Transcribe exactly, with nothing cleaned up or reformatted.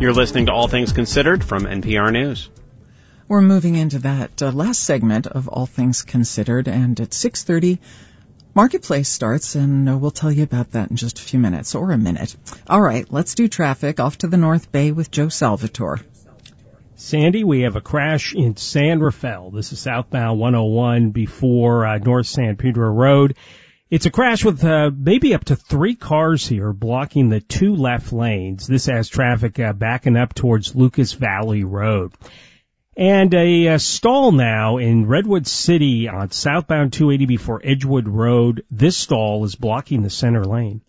You're listening to All Things Considered from N P R News. We're moving into that uh, last segment of All Things Considered, and at six thirty, Marketplace starts, and uh, we'll tell you about that in just a few minutes, or a minute. All right, let's do traffic. Off to the North Bay with Joe Salvatore. Sandy, we have a crash in San Rafael. This is southbound one oh one before uh, North San Pedro Road. It's a crash with uh, maybe up to three cars here blocking the two left lanes. This has traffic uh, backing up towards Lucas Valley Road. And a, a stall now in Redwood City on southbound two eighty before Edgewood Road. This stall is blocking the center lane.